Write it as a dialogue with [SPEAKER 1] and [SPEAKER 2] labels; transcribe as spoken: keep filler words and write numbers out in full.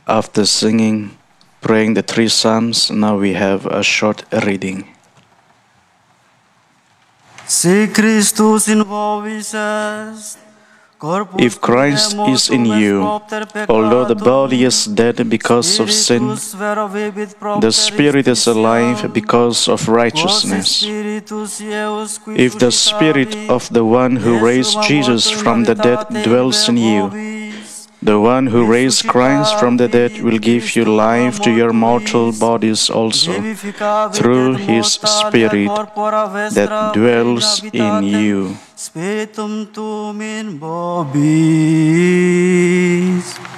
[SPEAKER 1] After singing, praying the three psalms, now we have a short reading.
[SPEAKER 2] Si Christus in vobis est, corpus
[SPEAKER 1] If Christ
[SPEAKER 2] tuum
[SPEAKER 1] is in
[SPEAKER 2] mortuum est
[SPEAKER 1] you,
[SPEAKER 2] propter
[SPEAKER 1] although the
[SPEAKER 2] peccatum,
[SPEAKER 1] body is dead because of sin,
[SPEAKER 2] Spiritus vero vivit propter
[SPEAKER 1] the Spirit is alive
[SPEAKER 2] justitiam,
[SPEAKER 1] because of
[SPEAKER 2] quos
[SPEAKER 1] righteousness.
[SPEAKER 2] Spiritus Ieus qui
[SPEAKER 1] If the Spirit
[SPEAKER 2] suscitavi,
[SPEAKER 1] of the one who raised
[SPEAKER 2] Jesum a
[SPEAKER 1] Jesus
[SPEAKER 2] mortuum
[SPEAKER 1] from the dead
[SPEAKER 2] habitate
[SPEAKER 1] dwells in you,
[SPEAKER 2] vobis,
[SPEAKER 1] the one who raised Christ from the dead will give you life to your mortal bodies also, through His Spirit that dwells in you.
[SPEAKER 2] Spiritum tuum in vobis.